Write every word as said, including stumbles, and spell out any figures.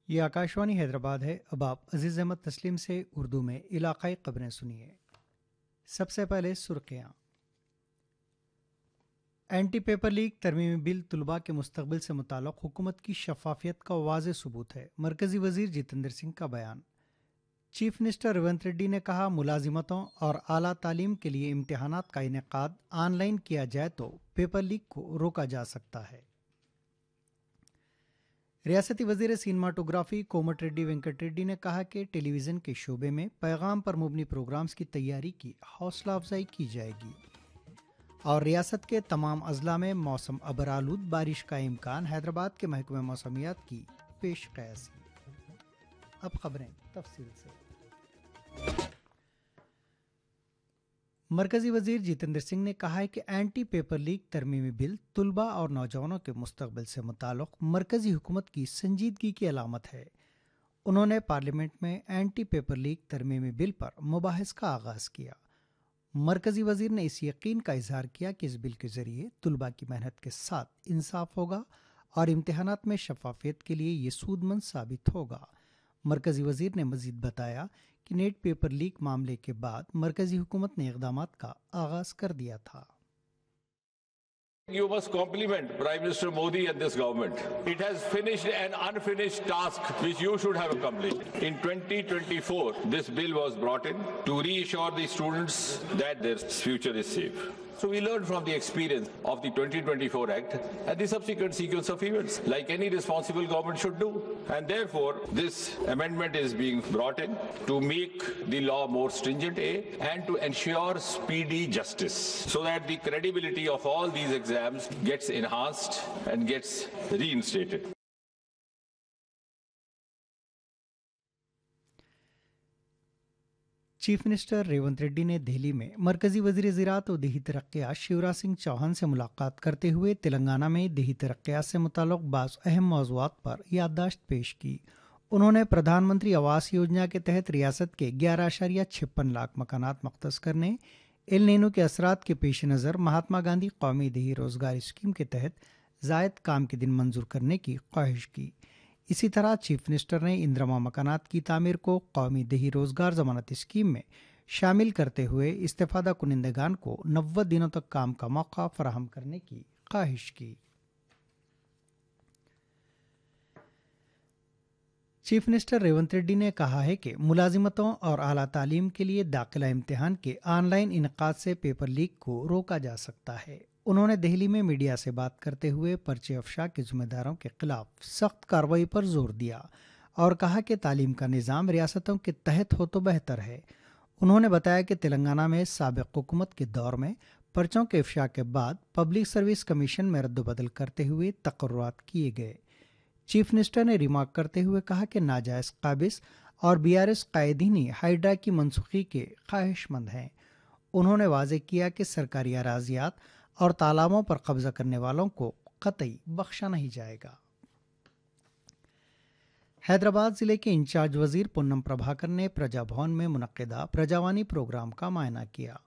یہ آکاشوانی حیدرآباد ہے۔ اب آپ عزیز احمد تسلیم سے اردو میں علاقائی خبریں سنیے۔ سب سے پہلے سرخیاں۔ اینٹی پیپر لیک ترمیمی بل طلباء کے مستقبل سے متعلق حکومت کی شفافیت کا واضح ثبوت ہے، مرکزی وزیر جتیندر سنگھ کا بیان۔ چیف منسٹر ریونت ریڈی نے کہا، ملازمتوں اور اعلیٰ تعلیم کے لیے امتحانات کا انعقاد آن لائن کیا جائے تو پیپر لیک کو روکا جا سکتا ہے۔ ریاستی وزیر سینماٹوگرافی کومٹ ریڈی وینکٹ ریڈی نے کہا کہ ٹیلی ویژن کے شعبے میں پیغام پر مبنی پروگرامز کی تیاری کی حوصلہ افزائی کی جائے گی، اور ریاست کے تمام اضلاع میں موسم ابرآلود بارش کا امکان، حیدرآباد کے محکمہ موسمیات کی پیش قیاسی۔ اب خبریں تفصیل سے۔ مرکزی وزیر جتیندر سنگھ نے کہا ہے کہ اینٹی پیپر لیک ترمیمی بل طلباء اور نوجوانوں کے مستقبل سے متعلق مرکزی حکومت کی سنجیدگی کی علامت ہے۔ انہوں نے پارلیمنٹ میں اینٹی پیپر لیک ترمیمی بل پر مباحث کا آغاز کیا۔ مرکزی وزیر نے اس یقین کا اظہار کیا کہ اس بل کے ذریعے طلباء کی محنت کے ساتھ انصاف ہوگا اور امتحانات میں شفافیت کے لیے یہ سود مند ثابت ہوگا۔ مرکزی وزیر نے مزید بتایا کہ نیٹ پیپر لیک معاملے کے بعد مرکزی حکومت نے اقدامات کا آغاز کر دیا تھا۔ You must compliment Prime Minister Modi and this government. It has finished an unfinished task which you should have accomplished. In twenty twenty-four, this bill was brought in to reassure the students that their future is safe. So we learned from the experience of the twenty twenty-four Act and the subsequent sequence of events, like any responsible government should do. And therefore, this amendment is being brought in to make the law more stringent, A, and to ensure speedy justice, so that the credibility of all these exams gets enhanced and gets reinstated. Chief minister Revanth Reddy نے دہلی میں مرکزی وزیر زراعت و دیہی ترقیات شیوراج سنگھ چوہان سے ملاقات کرتے ہوئے تلنگانہ میں دیہی ترقیات سے متعلق بعض اہم موضوعات پر یادداشت پیش کی۔ انہوں نے پردھان منتری آواس یوجنا کے تحت ریاست کے گیارہ اشاریہ چھپن لاکھ مکانات مختص کرنے، ایل نینو کے اثرات کے پیش نظر مہاتما گاندھی قومی دیہی روزگار اسکیم کے تحت زائد کام کے دن منظور کرنے کی خواہش کی۔ اسی طرح چیف منسٹر نے اندرما مکانات کی تعمیر کو قومی دیہی روزگار ضمانت اسکیم میں شامل کرتے ہوئے استفادہ کنندگان کو نوے دنوں تک کام کا موقع فراہم کرنے کی خواہش کی۔ چیف منسٹر ریونت ریڈی نے کہا ہے کہ ملازمتوں اور اعلیٰ تعلیم کے لیے داخلہ امتحان کے آن لائن انعقاد سے پیپر لیک کو روکا جا سکتا ہے۔ انہوں نے دہلی میں میڈیا سے بات کرتے ہوئے پرچے افشا کے ذمہ داروں کے خلاف سخت کارروائی پر زور دیا اور کہا کہ تعلیم کا نظام ریاستوں کے تحت ہو تو بہتر ہے۔ انہوں نے بتایا کہ تلنگانہ میں سابق حکومت کے دور میں پرچوں کے افشا کے بعد پبلک سروس کمیشن میں رد و بدل کرتے ہوئے تقررات کیے گئے۔ چیف منسٹر نے ریمارک کرتے ہوئے کہا کہ ناجائز قابض اور بی آر ایس قائدین ہی ہائیڈرا کی منسوخی کے خواہش مند ہیں۔ انہوں نے واضح کیا کہ سرکاری اراضیات اور تالابوں پر قبضہ کرنے والوں کو قطعی بخشا نہیں جائے گا۔ حیدرآباد ضلع کے انچارج وزیر پونم پربھاکر نے پرجا بھون میں منعقدہ پرجاوانی پروگرام کا معائنہ کیا۔